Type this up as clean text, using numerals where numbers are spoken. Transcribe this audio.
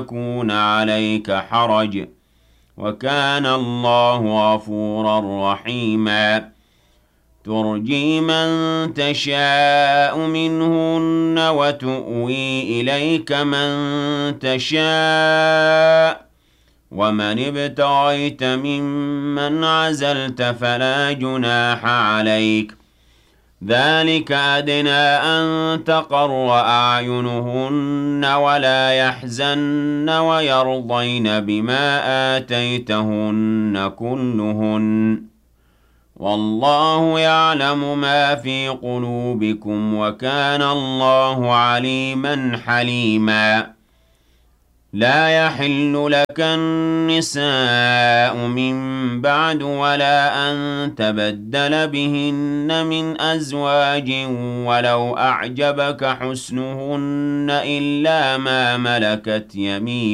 يكون عليك حرج وكان الله غفورا رحيما ترجي من تشاء منهن وتؤوي إليك من تشاء ومن ابتغيت ممن عزلت فلا جناح عليك ذلك أدنى أن تقر أعينهن ولا يحزن ويرضين بما آتيتهن كلهن والله يعلم ما في قلوبكم وكان الله عليما حليما لا يحل لك النساء من بعد ولا أن تبدل بهن من أزواج ولو أعجبك حسنهن إلا ما ملكت يمينك